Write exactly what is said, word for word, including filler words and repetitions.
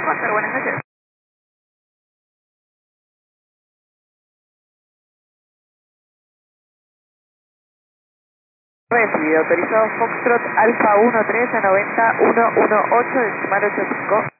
Foster, buenas noches. Recibido, autorizado Foxtrot Alfa uno tres a noventa uno uno ocho decimal ocho cinco.